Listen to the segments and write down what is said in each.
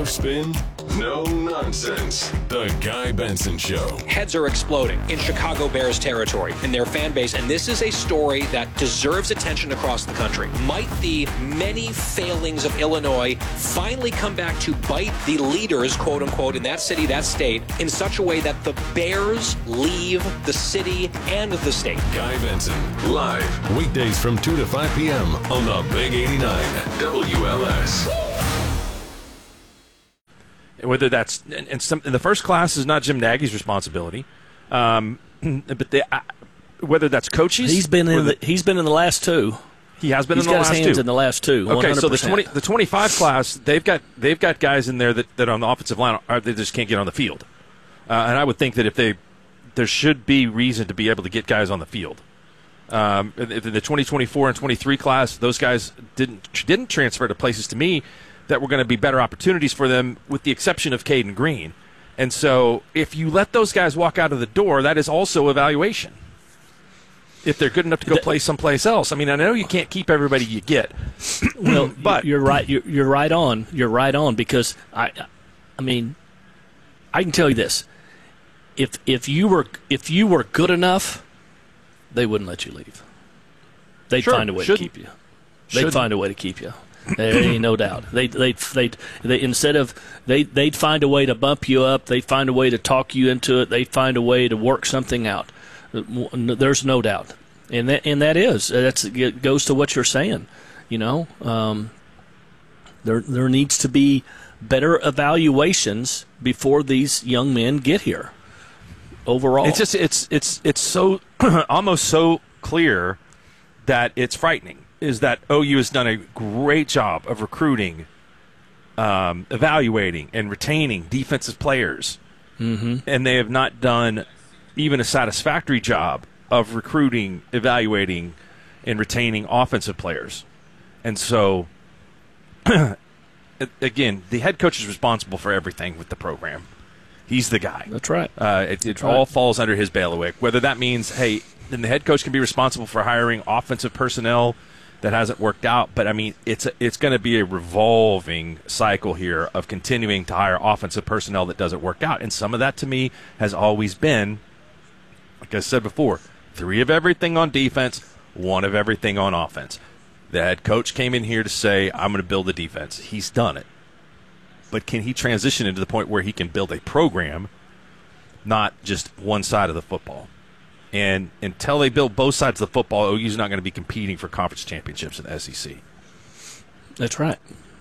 No spin, no nonsense. The Guy Benson Show. Heads are exploding in Chicago Bears territory in their fan base, and this is a story that deserves attention across the country. Might the many failings of Illinois finally come back to bite the leaders, quote unquote, in that city, that state, in such a way that the Bears leave the city and the state? Guy Benson, live, weekdays from 2 to 5 p.m. on the Big 89 WLS. Whether that's and the first class is not Jim Nagy's responsibility, but whether that's coaches, he's been in the last two. He has been in the last two. He's got his hands in the last two. 100%. Okay, so the 25 class, they've got guys in there that on the offensive line they just can't get on the field, and I would think that there should be reason to be able to get guys on the field. The 2024 and 23 class, those guys didn't transfer to places to me that were going to be better opportunities for them, with the exception of Caden Green. And so if you let those guys walk out of the door, that is also evaluation. If they're good enough to go play someplace else. I mean, I know you can't keep everybody you get. Well, but you're right. You're right on. You're right on, because I mean, I can tell you this: if you were good enough, they wouldn't let you leave. They'd find a way to keep you. They'd find a way to keep you. There ain't no doubt. They'd find a way to bump you up. They'd find a way to talk you into it. They'd find a way to work something out. There's no doubt, and it goes to what you're saying. You know, there needs to be better evaluations before these young men get here. Overall, it's so almost so clear that it's frightening. Is that OU has done a great job of recruiting, evaluating, and retaining defensive players. Mm-hmm. And they have not done even a satisfactory job of recruiting, evaluating, and retaining offensive players. And so, again, the head coach is responsible for everything with the program. He's the guy. That's right. It all falls under his bailiwick. Whether that means, hey, then the head coach can be responsible for hiring offensive personnel that hasn't worked out, but I mean, it's going to be a revolving cycle here of continuing to hire offensive personnel that doesn't work out, and some of that to me has always been, like I said before, 3 of everything on defense, 1 of everything on offense. The head coach came in here to say, I'm going to build a defense. He's done it, but can he transition into the point where he can build a program, not just one side of the football? And until they build both sides of the football, OU's not going to be competing for conference championships in the SEC. That's right.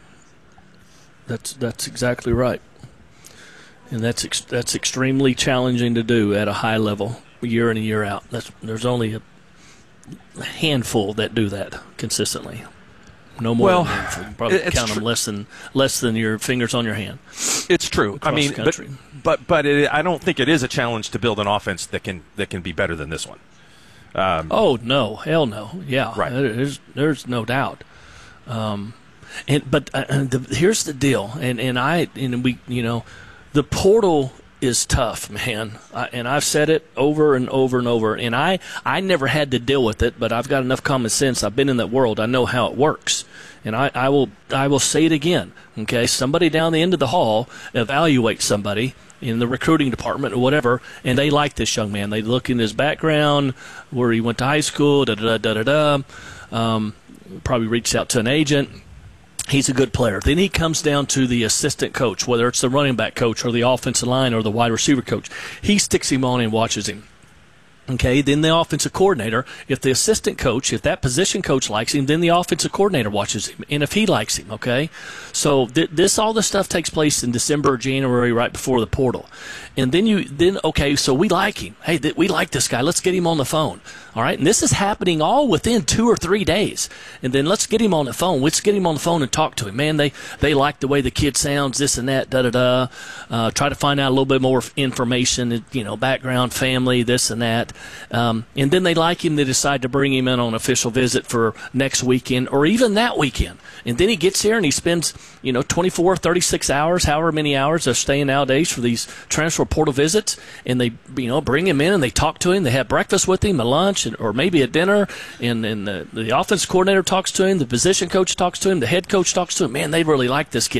That's exactly right. And that's extremely challenging to do at a high level, year in and year out. There's only a handful that do that consistently. No more than a handful. Probably count them less than your fingers on your hand. It's true. I mean, but I don't think it is a challenge to build an offense that can be better than this one. Oh no, hell no, yeah, right. There's no doubt. Here's the deal, and we, you know, the portal is tough, man, and I've said it over and over and over, and I never had to deal with it, but I've got enough common sense. I've been in that world. I know how it works, and I will say it again. Okay, somebody down the end of the hall evaluates somebody in the recruiting department or whatever, and they like this young man. They look in his background, where he went to high school, probably reached out to an agent. He's a good player. Then he comes down to the assistant coach, whether it's the running back coach or the offensive line or the wide receiver coach. He sticks him on and watches him. Okay, then the offensive coordinator, if the assistant coach, if that position coach likes him, then the offensive coordinator watches him, and if he likes him, okay? So all this stuff takes place in December or January, right before the portal. And then okay, so we like him. Hey, we like this guy. Let's get him on the phone. All right, and this is happening all within 2 or 3 days. And then let's get him on the phone. Let's get him on the phone and talk to him. Man, they like the way the kid sounds, this and that, try to find out a little bit more information, you know, background, family, this and that. And then they like him. They decide to bring him in on an official visit for next weekend or even that weekend. And then he gets here and he spends, 24, 36 hours, however many hours they're staying nowadays for these transfer portal visits. And they, bring him in and they talk to him. They have breakfast with him, a lunch, or maybe a dinner. And the offense coordinator talks to him. The position coach talks to him. The head coach talks to him. Man, they really like this kid.